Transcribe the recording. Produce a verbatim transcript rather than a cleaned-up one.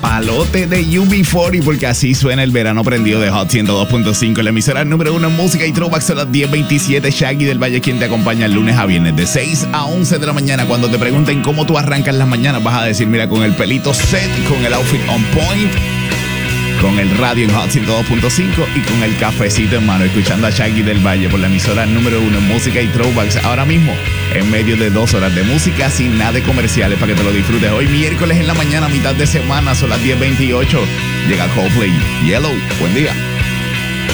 palote de U B cuarenta, porque así suena el verano prendido de Hot ciento dos punto cinco, la emisora número uno en música y throwbacks. Son las diez veintisiete. Shaggy del Valle, quien te acompaña el lunes a viernes de seis a once de la mañana. Cuando te pregunten cómo tú arrancas las mañanas, vas a decir, mira, con el pelito set, con el outfit on point, con el radio en Hot ciento dos punto cinco y con el cafecito en mano, escuchando a Shaggy del Valle por la emisora número uno en música y throwbacks. Ahora mismo, en medio de dos horas de música sin nada de comerciales para que te lo disfrutes. Hoy miércoles en la mañana, mitad de semana, son las diez veintiocho. Llega Coldplay, Yellow. Buen día.